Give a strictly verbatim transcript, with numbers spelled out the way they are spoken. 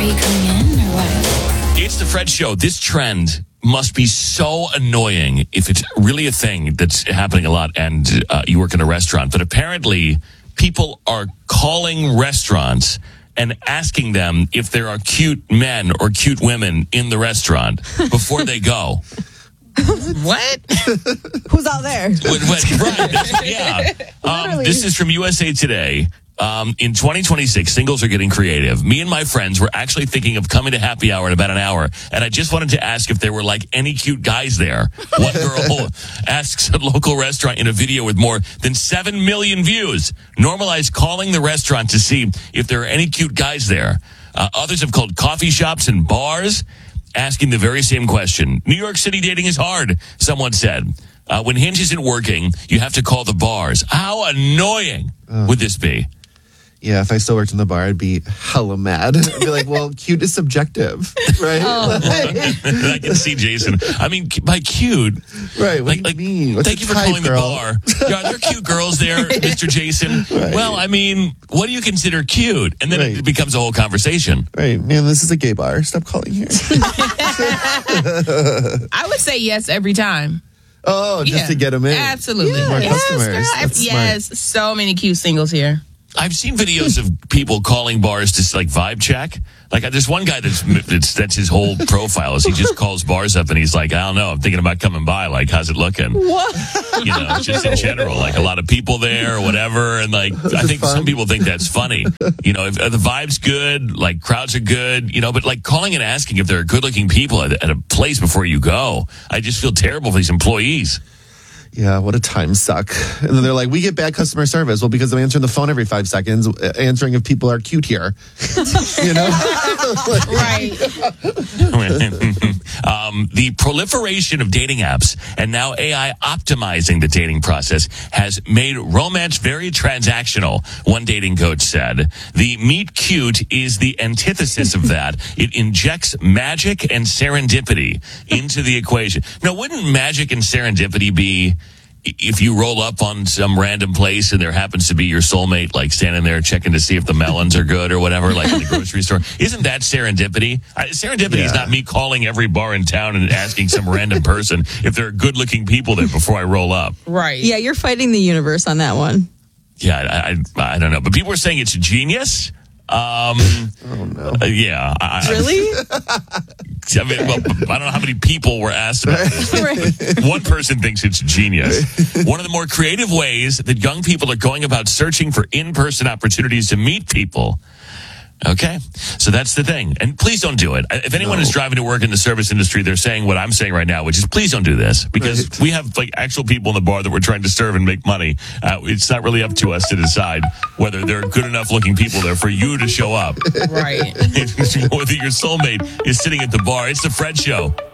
you coming in or what? It's the Fred Show. This trend must be so annoying if it's really a thing that's happening a lot and uh, you work in a restaurant. But apparently, people are calling restaurants and asking them if there are cute men or cute women in the restaurant before they go. What? Who's out there? When- when- right, yeah. Um, this is from U S A Today. Um, in twenty twenty-six, singles are getting creative. Me and my friends were actually thinking of coming to happy hour in about an hour, and I just wanted to ask if there were like any cute guys there. One girl asks a local restaurant in a video with more than seven million views. Normalize calling the restaurant to see if there are any cute guys there. Uh, others have called coffee shops and bars, asking the very same question. New York City dating is hard, someone said. Uh, when Hinge isn't working, you have to call the bars. How annoying uh, would this be? Yeah, if I still worked in the bar, I'd be hella mad. I'd be like, well, cute is subjective, right? Oh. I can see Jason. I mean, by cute. Right, what like, do you mean? What's thank you for type, calling girl? the bar. Yeah, are there cute girls there, Mister Jason? Right. Well, I mean, what do you consider cute? And then right. it becomes a whole conversation. Right, man, this is a gay bar. Stop calling here. I would say yes every time. Oh, just yeah, to get them in. Absolutely. More yes, customers. girl. That's yes, smart. So many cute singles here. I've seen videos of people calling bars to like vibe check. Like there's one guy that's, that's that's his whole profile is he just calls bars up and he's like, I don't know, I'm thinking about coming by. Like, how's it looking? What? You know, just in general, like a lot of people there or whatever. And like, I think fun? some people think that's funny. You know, if, if the vibe's good, like crowds are good, you know, but like calling and asking if there are good looking people at, at a place before you go. I just feel terrible for these employees. Yeah, what a time suck. And then they're like, we get bad customer service. Well, because I'm answering the phone every five seconds, answering if people are cute here. You know? Right. um, the proliferation of dating apps and now A I optimizing the dating process has made romance very transactional, one dating coach said. The meet cute is the antithesis of that. It injects magic and serendipity into the equation. Now, wouldn't magic and serendipity be if you roll up on some random place and there happens to be your soulmate, like standing there checking to see if the melons are good or whatever, like in the grocery store? Isn't that serendipity? I, serendipity yeah. is not me calling every bar in town and asking some random person if there are good looking people there before I roll up. Right. Yeah, you're fighting the universe on that one. Yeah, I, I, I don't know. But people are saying it's genius. Um, oh, no. Uh, yeah. I, really? I, mean, well, I don't know how many people were asked about this. Right. One person thinks it's genius. One of the more creative ways that young people are going about searching for in-person opportunities to meet people. Okay, so that's the thing. And please don't do it. If anyone no. is driving to work in the service industry, they're saying what I'm saying right now, which is please don't do this. Because right. we have like actual people in the bar that we're trying to serve and make money. Uh, it's not really up to us to decide whether there are good enough looking people there for you to show up. Right. Whether your soulmate is sitting at the bar. It's the Fred Show.